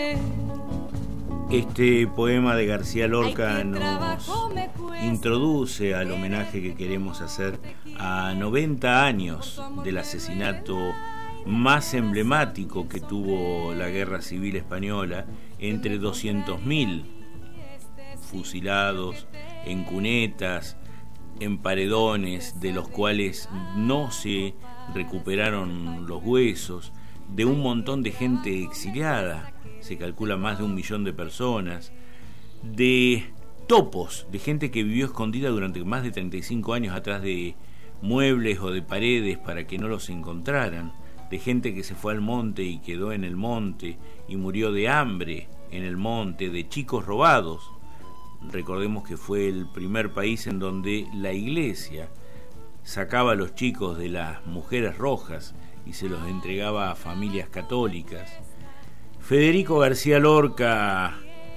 Este poema de García Lorca nos introduce al homenaje que queremos hacer a 90 años del asesinato más emblemático que tuvo la Guerra Civil Española, entre 200.000 fusilados en cunetas, en paredones, de los cuales no se recuperaron los huesos, de un montón de gente exiliada, se calcula más de 1 millón de personas, de topos, de gente que vivió escondida durante más de 35 años atrás de muebles o de paredes para que no los encontraran, de gente que se fue al monte y quedó en el monte y murió de hambre en el monte, de chicos robados. Recordemos que fue el primer país en donde la iglesia sacaba a los chicos de las mujeres rojas y se los entregaba a familias católicas. Federico García Lorca,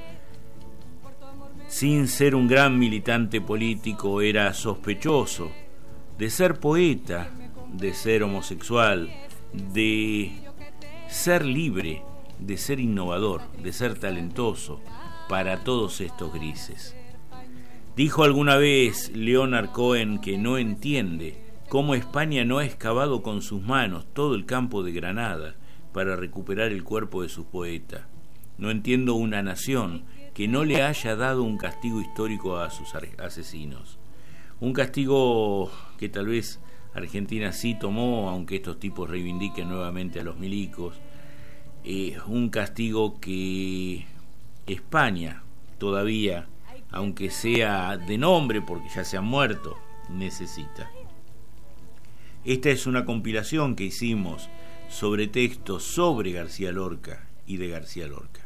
sin ser un gran militante político, era sospechoso de ser poeta, de ser homosexual, de ser libre, de ser innovador, de ser talentoso para todos estos grises. Dijo alguna vez Leonard Cohen que no entiende cómo España no ha excavado con sus manos todo el campo de Granada para recuperar el cuerpo de su poeta. No entiendo una nación que no le haya dado un castigo histórico a sus asesinos. Un castigo que tal vez Argentina sí tomó, aunque estos tipos reivindiquen nuevamente a los milicos. Un castigo que España todavía, aunque sea de nombre porque ya se han muerto, necesita. Esta es una compilación que hicimos sobre textos sobre García Lorca y de García Lorca.